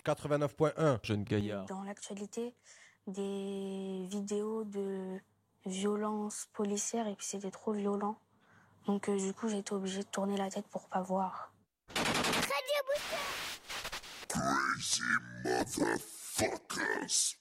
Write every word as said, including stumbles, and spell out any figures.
quatre-vingt-neuf point un, jeune gaillard. Dans l'actualité, des vidéos de violence policière et puis c'était trop violent. Donc euh, du coup, j'ai été obligée de tourner la tête pour pas voir. Radio Booster. Crazy motherfuckers.